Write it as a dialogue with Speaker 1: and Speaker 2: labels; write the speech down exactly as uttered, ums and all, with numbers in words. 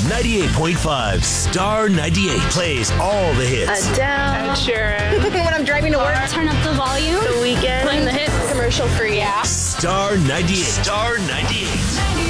Speaker 1: ninety-eight point five. Star ninety-eight plays all the hits.
Speaker 2: Adele.
Speaker 3: Ed Sheeran.
Speaker 2: When I'm driving to work.
Speaker 4: Turn up the volume.
Speaker 2: The Weeknd.
Speaker 4: Playing the hits.
Speaker 2: Commercial free.
Speaker 3: Yeah.
Speaker 1: Star ninety-eight. Star ninety-eight.